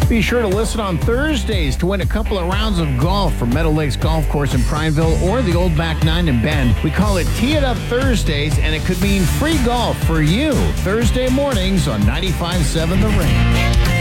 Be sure to listen on Thursdays to win a couple of rounds of golf from Meadow Lakes Golf Course in Prineville or the Old Back 9 in Bend. We call it Tee It Up Thursdays, and it could mean free golf for you Thursday mornings on 95.7 The Ring.